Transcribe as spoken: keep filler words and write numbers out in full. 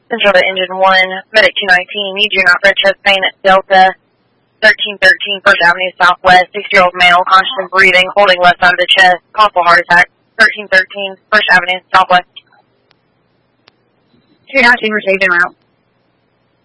Central to Engine one, Medic two nineteen, need you not for chest pain at Delta thirteen thirteen, First Avenue Southwest, sixty-year-old male, conscious and breathing, holding left side of the chest, possible heart attack, thirteen thirteen, First Avenue Southwest. two nineteen received en route.